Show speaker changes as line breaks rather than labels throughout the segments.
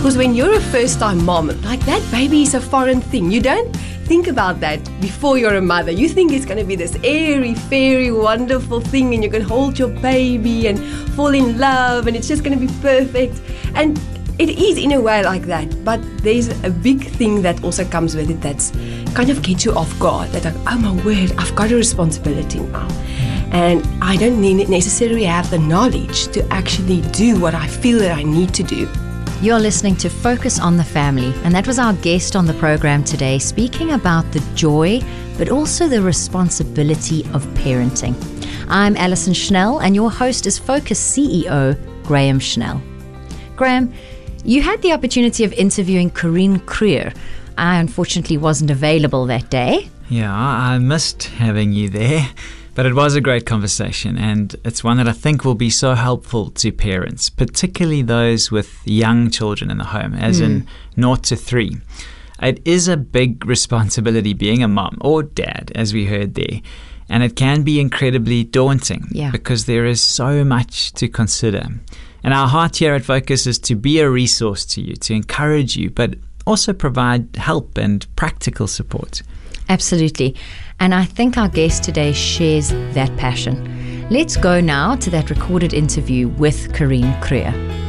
Because when you're a first-time mom, like that baby is a foreign thing. You don't think about that before you're a mother. You think it's going to be this airy, fairy, wonderful thing, and you can hold your baby and fall in love, and it's just going to be perfect. And it is in a way like that, but there's a big thing that also comes with it that's kind of gets you off guard. That like, oh my word, I've got a responsibility now. And I don't necessarily have the knowledge to actually do what I feel that I need to do.
You're listening to Focus on the Family, and that was our guest on the program today, speaking about the joy, but also the responsibility of parenting. I'm Alison Schnell, and your host is Focus CEO, Graham Schnell. Graham, you had the opportunity of interviewing Corinne Creer. I unfortunately wasn't available that day.
Yeah, I missed having you there. But it was a great conversation, and it's one that I think will be so helpful to parents, particularly those with young children in the home, as in 0 to 3. It is a big responsibility being a mom or dad, as we heard there, and it can be incredibly daunting because there is so much to consider. And our heart here at Focus is to be a resource to you, to encourage you, but also provide help and practical support.
Absolutely. And I think our guest today shares that passion. Let's go now to that recorded interview with Corinne Creer.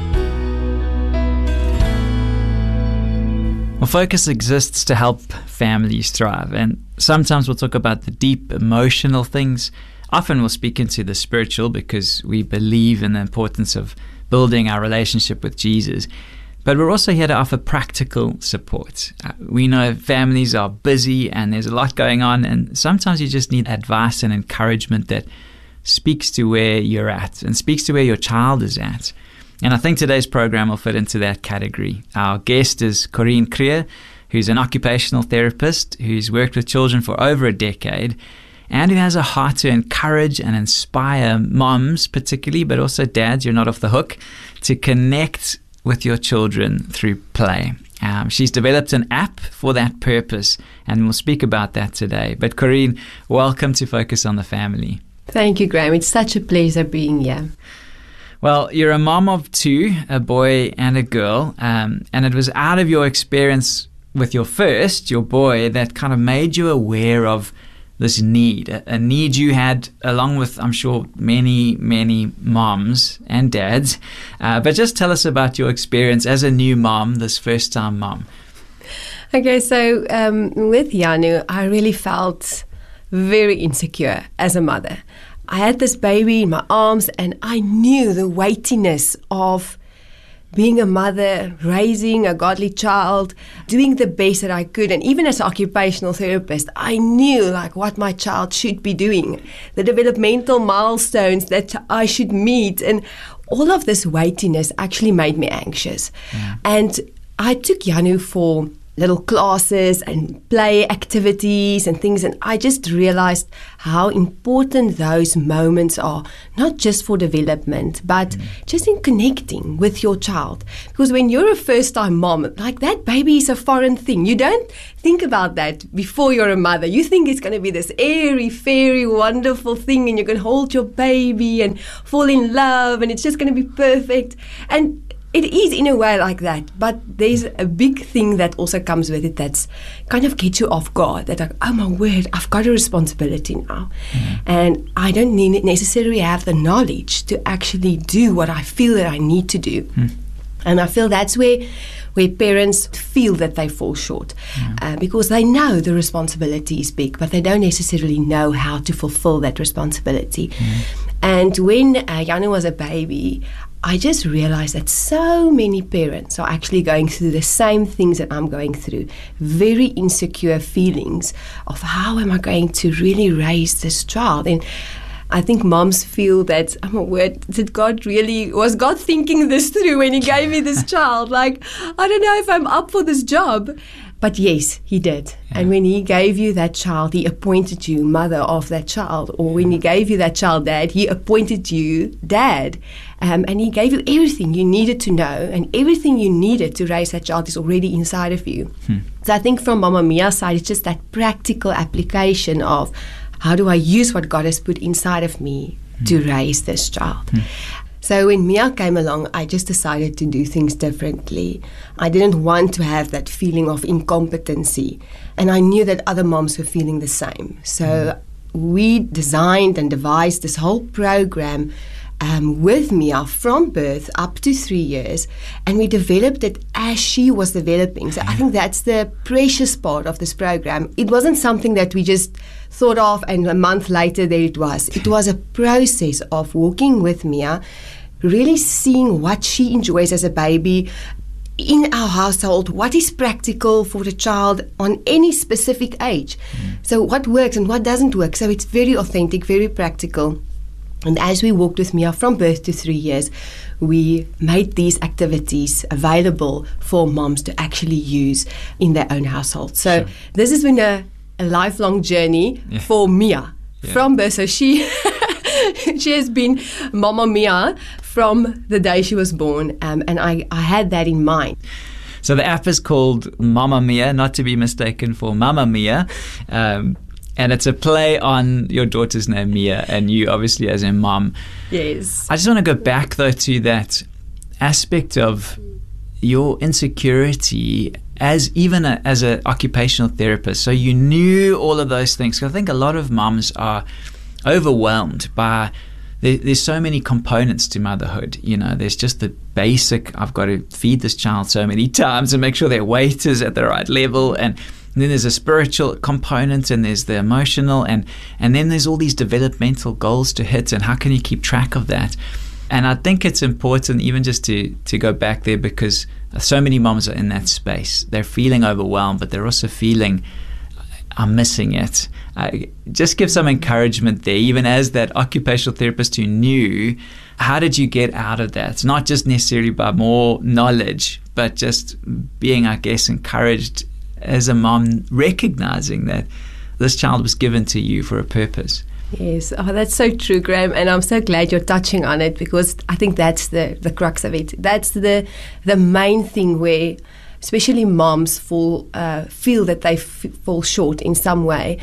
Well, Focus exists to help families thrive. And sometimes we'll talk about the deep emotional things. Often we'll speak into the spiritual because we believe in the importance of building our relationship with Jesus. But we're also here to offer practical support. We know families are busy and there's a lot going on, and sometimes you just need advice and encouragement that speaks to where you're at and speaks to where your child is at. And I think today's program will fit into that category. Our guest is Corinne Creer, who's an occupational therapist who's worked with children for over a decade, and who has a heart to encourage and inspire moms particularly, but also dads, you're not off the hook, to connect with your children through play. She's developed an app for that purpose, and we'll speak about that today. But Corinne, welcome to Focus on the Family.
Thank you, Graham. It's such a pleasure being here.
Well, you're a mom of 2, a boy and a girl, and it was out of your experience with your boy, that kind of made you aware of this need, a need you had along with, I'm sure, many, many moms and dads. But just tell us about your experience as a new mom, this first-time mom.
Okay, so with Janu, I really felt very insecure as a mother. I had this baby in my arms, and I knew the weightiness of being a mother, raising a godly child, doing the best that I could. And even as an occupational therapist, I knew like what my child should be doing, the developmental milestones that I should meet. And all of this weightiness actually made me anxious. Yeah. And I took Janu for little classes and play activities and things, and I just realized how important those moments are, not just for development, but just in connecting with your child. Because when you're a first-time mom, like that baby is a foreign thing. You don't think about that before you're a mother. You think it's going to be this airy, fairy, wonderful thing, and you can hold your baby and fall in love, and it's just going to be perfect. And it is in a way like that, but there's a big thing that also comes with it that's kind of gets you off guard. That like, oh my word, I've got a responsibility now. And I don't necessarily have the knowledge to actually do what I feel that I need to do. And I feel that's where parents feel that they fall short, because they know the responsibility is big, but they don't necessarily know how to fulfill that responsibility. And when Janu was a baby, I just realized that so many parents are actually going through the same things that I'm going through. Very insecure feelings of how am I going to really raise this child? And I think moms feel that, oh my word, was God thinking this through when He gave me this child? Like, I don't know if I'm up for this job. But yes, He did. Yeah. And when He gave you that child, He appointed you mother of that child. Or when He gave you that child, dad, He appointed you dad. And He gave you everything you needed to know, and everything you needed to raise that child is already inside of you. So I think from Mama Mia's side, it's just that practical application of how do I use what God has put inside of me to raise this child. So when Mia came along, I just decided to do things differently. I didn't want to have that feeling of incompetency. And I knew that other moms were feeling the same. So we designed and devised this whole program with Mia from birth up to 3 years, and we developed it as she was developing. So I think that's the precious part of this program. It wasn't something that we just thought of and a month later there it was. It was a process of walking with Mia, really seeing what she enjoys as a baby in our household, what is practical for the child on any specific age. So what works and what doesn't work. So it's very authentic, very practical. And as we walked with Mia from birth to 3 years, we made these activities available for moms to actually use in their own household. So this has been a lifelong journey for Mia from birth. So she has been Mama Mia from the day she was born, and I had that in mind.
So the app is called Mama Mia, not to be mistaken for Mamma Mia. And it's a play on your daughter's name, Mia, and you obviously as a mom.
Yes.
I just want to go back, though, to that aspect of your insecurity as an occupational therapist. So you knew all of those things. I think a lot of moms are overwhelmed by there's so many components to motherhood. You know, there's just the basic, I've got to feed this child so many times and make sure their weight is at the right level, and then there's a spiritual component, and there's the emotional, and then there's all these developmental goals to hit, and how can you keep track of that? And I think it's important even just to go back there, because so many moms are in that space. They're feeling overwhelmed, but they're also feeling, I'm missing it. Just give some encouragement there, even as that occupational therapist who knew. How did you get out of that? Not just necessarily by more knowledge, but just being, I guess, encouraged as a mom, recognizing that this child was given to you for a purpose.
Yes, that's so true, Graham, and I'm so glad you're touching on it, because I think that's the crux of it. That's the main thing where especially moms feel that they fall short in some way.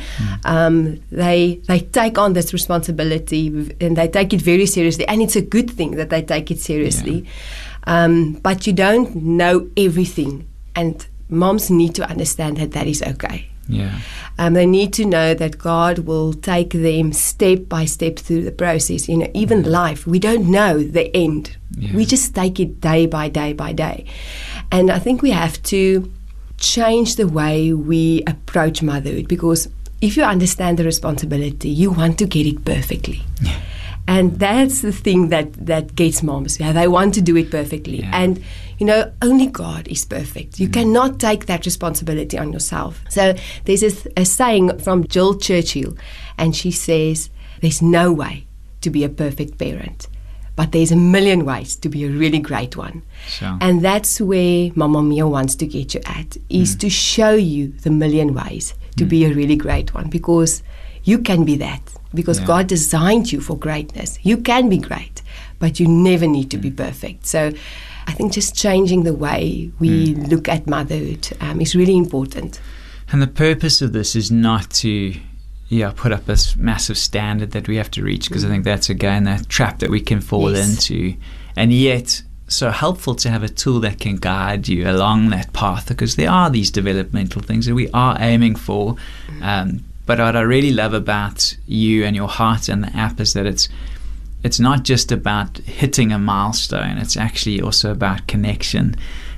They take on this responsibility and they take it very seriously, and it's a good thing that they take it seriously. But you don't know everything, and moms need to understand that is okay. They need to know that God will take them step by step through the process. You know, even life, we don't know the end. We just take it day by day by day. And I think we have to change the way we approach motherhood, because if you understand the responsibility, you want to get it perfectly. And that's the thing that gets moms. They want to do it perfectly. And, you know, only God is perfect. You cannot take that responsibility on yourself. So there's a saying from Jill Churchill, and she says, there's no way to be a perfect parent, but there's a million ways to be a really great one. And that's where Mama Mia wants to get you at, is to show you the million ways to be a really great one, because you can be that. Because God designed you for greatness. You can be great, but you never need to be perfect. So I think just changing the way we look at motherhood is really important.
And the purpose of this is not to put up this massive standard that we have to reach, because I think that's, again, that trap that we can fall into. And yet, so helpful to have a tool that can guide you along that path, because there are these developmental things that we are aiming for. But what I really love about you and your heart and the app is that it's not just about hitting a milestone. It's actually also about connection.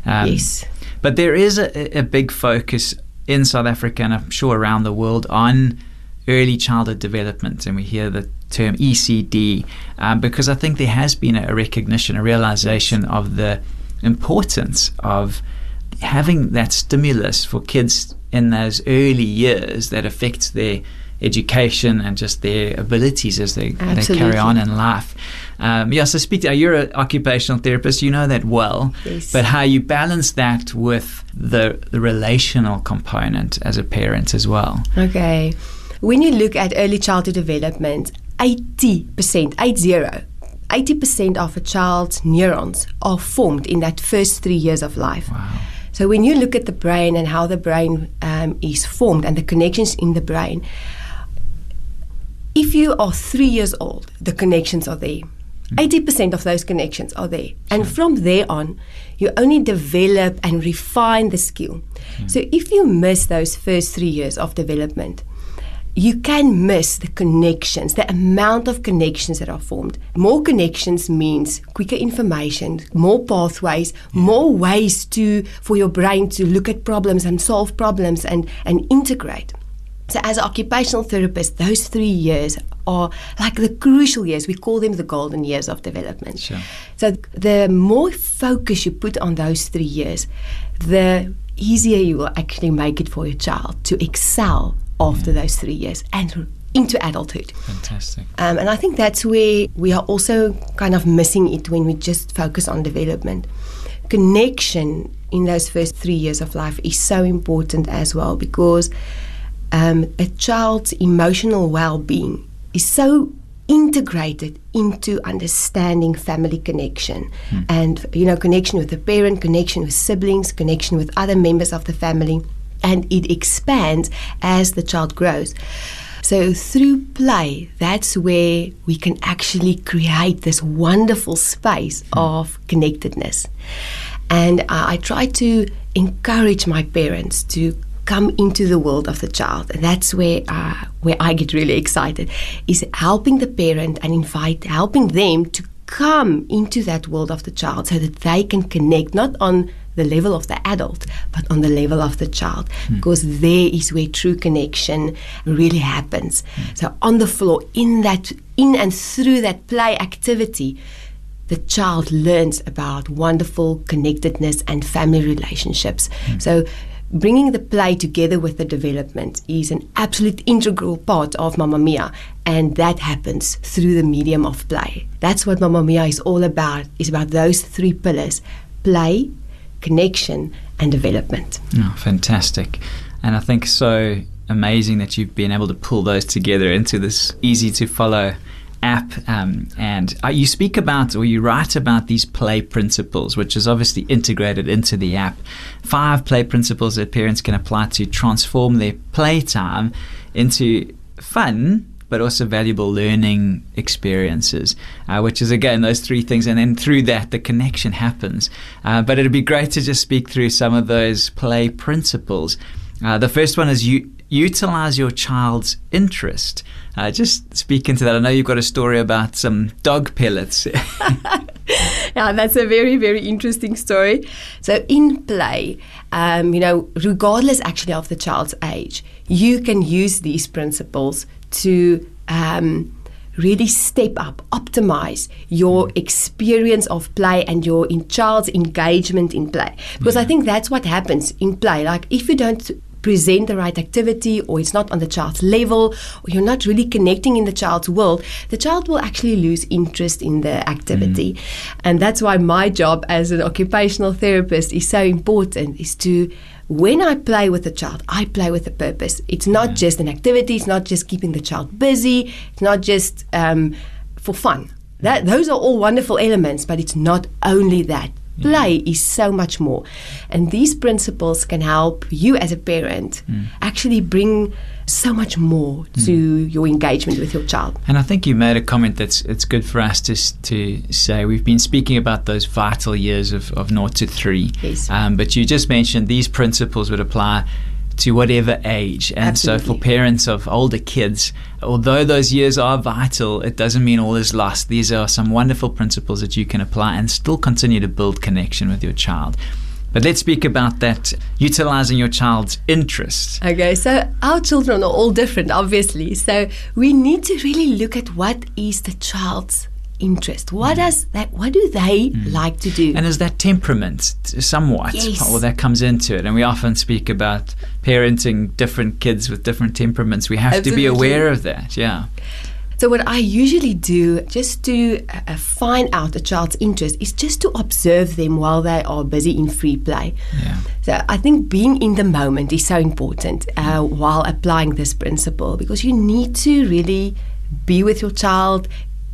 But there is a big focus in South Africa, and I'm sure around the world, on early childhood development. And we hear the term ECD because I think there has been a recognition, a realization of the importance of having that stimulus for kids in those early years that affects their education and just their abilities as they carry on in life. So you're an occupational therapist, you know that well, but how you balance that with the relational component as a parent as well.
Okay. When you look at early childhood development, 80% of a child's neurons are formed in that first 3 years of life.
Wow.
So when you look at the brain and how the brain is formed and the connections in the brain, if you are 3 years old, the connections are there. 80% of those connections are there. And from there on, you only develop and refine the skill. So if you miss those first 3 years of development, you can miss the connections, the amount of connections that are formed. More connections means quicker information, more pathways, more ways for your brain to look at problems and solve problems and integrate. So as an occupational therapist, those 3 years are like the crucial years. We call them the golden years of development.
Sure.
So the more focus you put on those 3 years, the easier you will actually make it for your child to excel after those 3 years and into adulthood.
Fantastic.
And I think that's where we are also kind of missing it when we just focus on development. Connection in those first 3 years of life is so important as well, because a child's emotional well-being is so integrated into understanding family connection and, connection with the parent, connection with siblings, connection with other members of the family, and it expands as the child grows. So through play, that's where we can actually create this wonderful space of connectedness. And I try to encourage my parents to come into the world of the child. And that's where I get really excited, is helping the parent and helping them to come into that world of the child so that they can connect not on the level of the adult, but on the level of the child, because there is where true connection really happens. So on the floor, in and through that play activity, the child learns about wonderful connectedness and family relationships. So bringing the play together with the development is an absolute integral part of Mamma Mia, and that happens through the medium of play. That's what Mamma Mia is all about, is about those 3 pillars: play, connection, and development.
Oh, fantastic. And I think so amazing that you've been able to pull those together into this easy to follow app, and you speak about, or you write about, these play principles, which is obviously integrated into the app. 5 play principles that parents can apply to transform their playtime into fun but also valuable learning experiences, which is, again, those 3 things. And then through that, the connection happens. But it'd be great to just speak through some of those play principles. The first one is utilize your child's interest. Just speak into that. I know you've got a story about some dog pellets.
Yeah, that's a very, very interesting story. So in play, regardless actually of the child's age, you can use these principles to really step up, optimize your experience of play and your child's engagement in play. Because I think that's what happens in play. Like, if you don't present the right activity, or it's not on the child's level, or you're not really connecting in the child's world, the child will actually lose interest in the activity. And that's why my job as an occupational therapist is so important, is to, when I play with the child, I play with a purpose. It's not just an activity, it's not just keeping the child busy, it's not just for fun. Those are all wonderful elements, but it's not only that. Play is so much more. And these principles can help you as a parent actually bring so much more to your engagement with your child.
And I think you made a comment that's it's good for us to say. We've been speaking about those vital years of 0 to 3.
Yes.
But you just mentioned these principles would apply to whatever age. And
Absolutely.
So for parents of older kids, although those years are vital, it doesn't mean all is lost. These are some wonderful principles that you can apply and still continue to build connection with your child. But let's speak about that, utilizing your child's interests.
Okay, so our children are all different, obviously. So we need to really look at what is the child's interest. What do they like to do?
And is that temperament somewhat?
Yes.
Well, that comes into it. And we often speak about parenting different kids with different temperaments. We have to be aware of that. Yeah.
So what I usually do, just to find out a child's interest, is just to observe them while they are busy in free play.
Yeah.
So I think being in the moment is so important while applying this principle, because you need to really be with your child,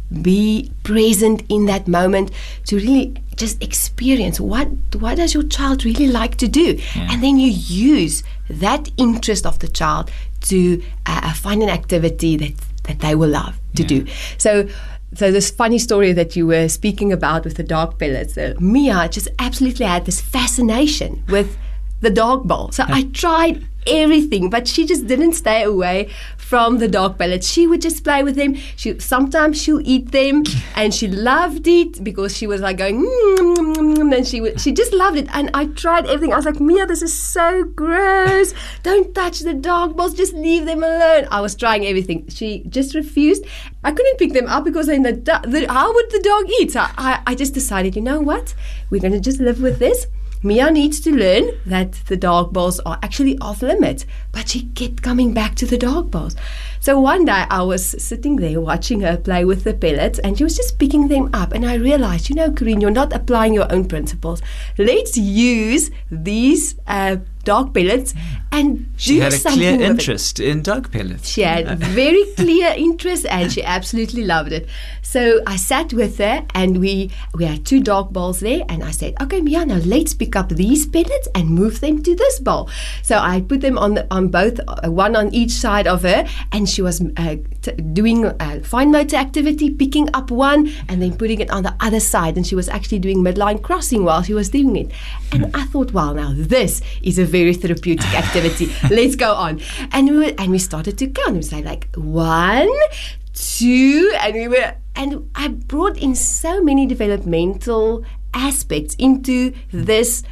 be present in that moment, to really just experience what does your child really like to do.
Yeah.
And then you use that interest of the child to find an activity that they will love to do. So So this funny story that you were speaking about with the dog pellets, Mia just absolutely had this fascination with the dog bowl. So I tried everything, but she just didn't stay away from the dog pellets. She would just play with them. Sometimes she'll eat them, and she loved it because she was like going, and she just loved it. And I tried everything. I was like, Mia, this is so gross. Don't touch the dog balls. Just leave them alone. I was trying everything. She just refused. I couldn't pick them up because then how would the dog eat? So I just decided, you know what? We're going to just live with this. Mia needs to learn that the dog balls are actually off limits, but she kept coming back to the dog balls. So one day I was sitting there watching her play with the pellets, and she was just picking them up, and I realized, Corinne, you're not applying your own principles. Let's use these dog pellets and
she
do
had a
something
clear
with
interest in dog pellets.
She had a very clear interest, and she absolutely loved it. So I sat with her, and we had 2 dog bowls there, and I said, okay, Mia, now let's pick up these pellets and move them to this bowl. So I put them on both, one on each side of her, and she was doing a fine motor activity, picking up one and then putting it on the other side, and she was actually doing midline crossing while she was doing it. And I thought, wow, now this is a very therapeutic activity. Let's go on. And we started to count. We say like 1, 2, and I brought in so many developmental aspects into this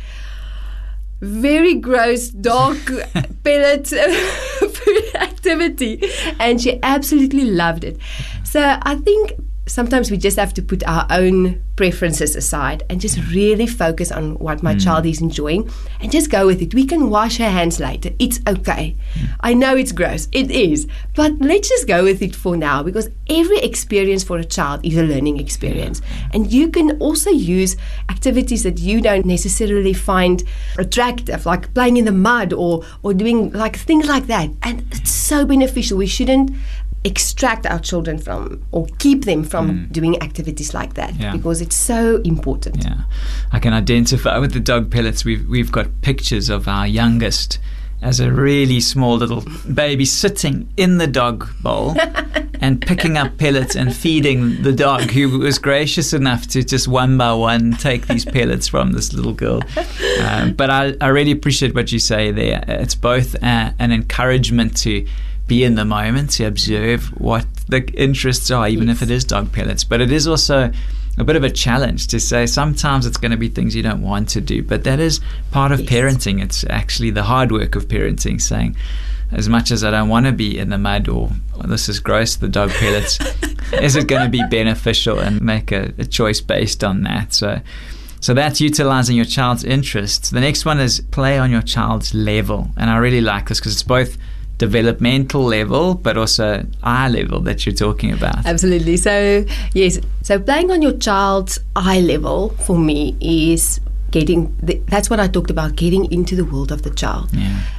very gross dog pellet food activity, and she absolutely loved it. So I think sometimes we just have to put our own preferences aside and just really focus on what my child is enjoying and just go with it. We can wash her hands later. It's okay. I know it's gross. It is. But let's just go with it for now, because every experience for a child is a learning experience. And you can also use activities that you don't necessarily find attractive, like playing in the mud or doing like things like that. And it's so beneficial. We shouldn't extract our children from or keep them from doing activities like that, because it's so important.
Yeah, I can identify with the dog pellets. We've got pictures of our youngest as a really small little baby sitting in the dog bowl and picking up pellets and feeding the dog, who was gracious enough to just one by one take these pellets from this little girl. But I really appreciate what you say there. It's both an encouragement to be in the moment, to observe what the interests are, even if it is dog pellets. But it is also a bit of a challenge to say sometimes it's going to be things you don't want to do. But that is part of parenting. It's actually the hard work of parenting, saying, as much as I don't want to be in the mud, or this is gross, the dog pellets, is it going to be beneficial, and make a choice based on that. So that's utilizing your child's interests. The next one is play on your child's level. And I really like this because it's both developmental level but also eye level that you're talking about.
Absolutely. So yes, so playing on your child's eye level for me is that's what I talked about, getting into the world of the child.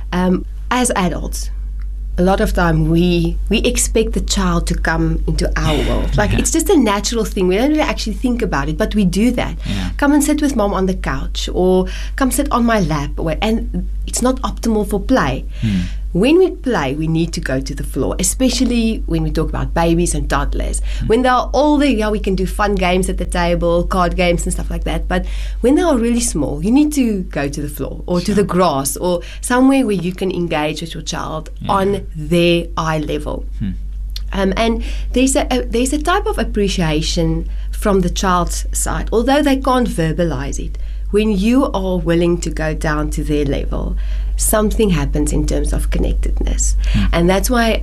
As adults, a lot of time we expect the child to come into our world. Like it's just a natural thing. We don't really actually think about it, but we do that. Come and sit with mom on the couch, or come sit on my lap, and it's not optimal for play. When we play, we need to go to the floor, especially when we talk about babies and toddlers. When they are older, we can do fun games at the table, card games and stuff like that. But when they are really small, you need to go to the floor or to the grass or somewhere where you can engage with your child on their eye level. And there's a type of appreciation from the child's side, although they can't verbalize it. When you are willing to go down to their level, something happens in terms of connectedness. And that's why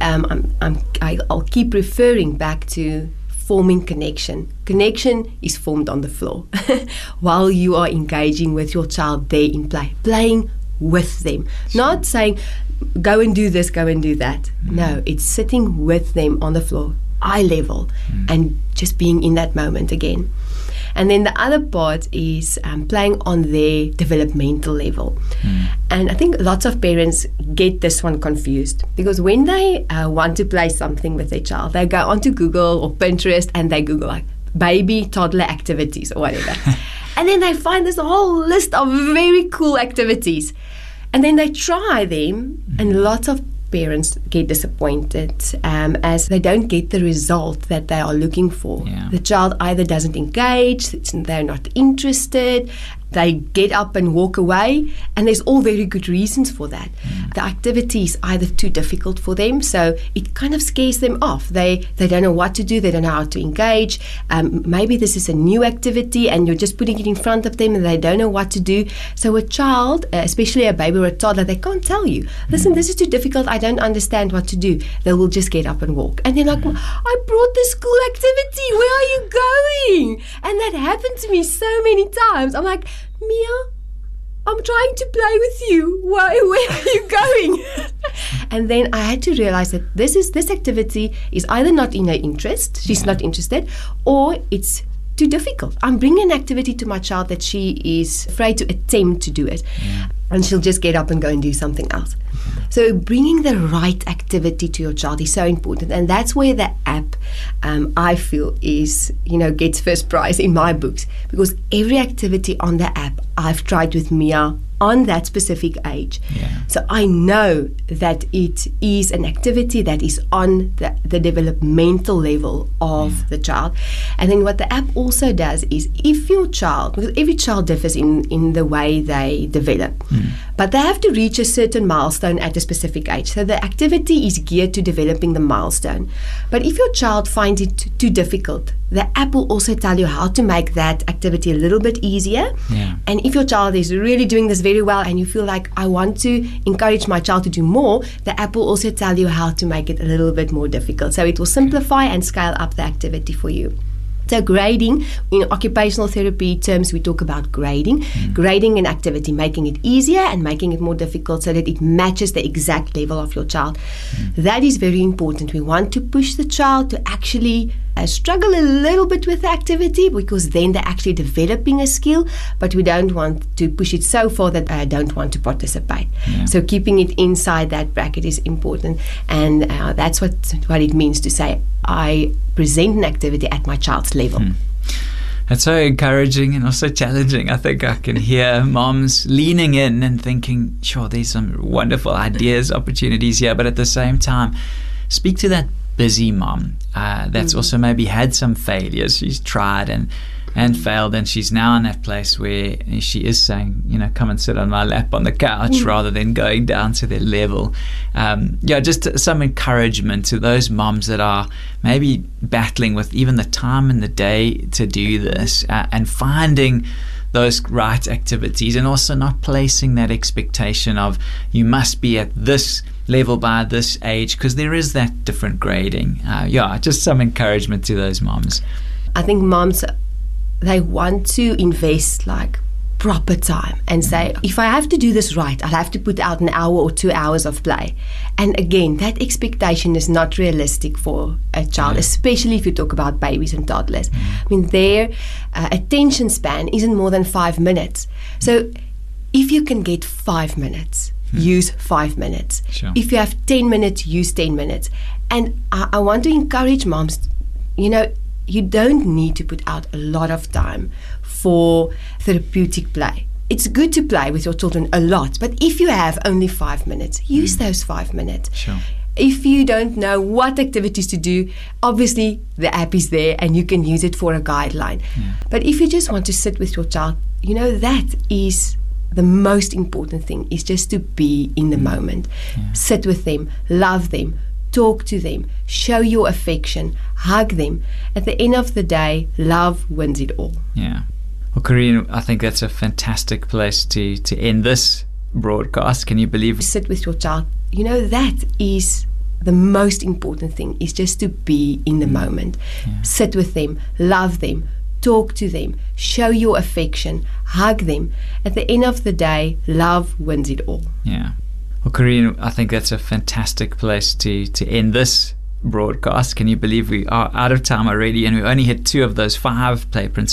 I'll keep referring back to forming connection. Connection is formed on the floor while you are engaging with your child there in play, playing with them, not saying, go and do this, go and do that. No, it's sitting with them on the floor, eye level, and just being in that moment again. And then the other part is playing on their developmental level. And I think lots of parents get this one confused, because when they want to play something with their child, they go onto Google or Pinterest and they Google like baby toddler activities or whatever. And then they find this whole list of very cool activities. And then they try them, and lots of parents get disappointed as they don't get the result that they are looking for.
Yeah.
The child either doesn't engage, they're not interested, they get up and walk away, and there's all very good reasons for that. The activity is either too difficult for them, so it kind of scares them off. They don't know what to do, they don't know how to engage. Maybe this is a new activity and you're just putting it in front of them and they don't know what to do. So a child, especially a baby or a toddler, they can't tell you, listen, this is too difficult, I don't understand what to do. They will just get up and walk. And they're like, I brought the school activity, where are you going? And that happened to me so many times. I'm like, Mia, I'm trying to play with you. Where are you going? And then I had to realize that this activity is either not in her interest, she's not interested, or it's too difficult. I'm bringing an activity to my child that she is afraid to attempt to do it. And she'll just get up and go and do something else. So bringing the right activity to your child is so important, and that's where the app, I feel, is gets first prize in my books, because every activity on the app I've tried with Mia on that specific age. So I know that it is an activity that is on the developmental level of the child. And then what the app also does is, if your child, because every child differs in the way they develop, but they have to reach a certain milestone at a specific age. So the activity is geared to developing the milestone. But if your child finds it too difficult, the app will also tell you how to make that activity a little bit easier. And if your child is really doing this very well and you feel like, I want to encourage my child to do more, the app will also tell you how to make it a little bit more difficult. So it will simplify and scale up the activity for you. So grading, in occupational therapy terms, we talk about grading. Grading an activity, making it easier and making it more difficult so that it matches the exact level of your child. That is very important. We want to push the child to actually struggle a little bit with the activity, because then they're actually developing a skill, but we don't want to push it so far that I don't want to participate. So keeping it inside that bracket is important, and that's what it means to say, I present an activity at my child's level.
It's so encouraging and also challenging. I think I can hear moms leaning in and thinking, sure, there's some wonderful ideas, opportunities here, but at the same time, speak to that busy mom that's also maybe had some failures. She's tried and failed, and she's now in that place where she is saying, come and sit on my lap on the couch rather than going down to their level. Just some encouragement to those moms that are maybe battling with even the time in the day to do this, and finding those right activities, and also not placing that expectation of you must be at this level by this age, because there is that different grading. Just some encouragement to those moms.
I think moms, they want to invest like proper time and say, if I have to do this right, I'll have to put out an hour or 2 hours of play. And again, that expectation is not realistic for a child, especially if you talk about babies and toddlers. I mean, their attention span isn't more than 5 minutes. So if you can get 5 minutes, use 5 minutes. If you have 10 minutes, use 10 minutes. And I want to encourage moms, you don't need to put out a lot of time for therapeutic play. It's good to play with your children a lot, but if you have only 5 minutes, use those 5 minutes. If you don't know what activities to do, obviously the app is there and you can use it for a guideline. But if you just want to sit with your child, that is the most important thing, is just to be in the moment. Sit with them, love them, talk to them, show your affection, hug them. At the end of the day, love wins it all.
Well, Corinne, I think that's a fantastic place to end this broadcast. Can you believe?
Sit with your child. That is the most important thing, is just to be in the moment. Sit with them, love them, talk to them, show your affection, hug them. At the end of the day, love wins it all.
Well, Corinne, I think that's a fantastic place to end this broadcast. Can you believe we are out of time already, and we only hit 2 of those 5 play principles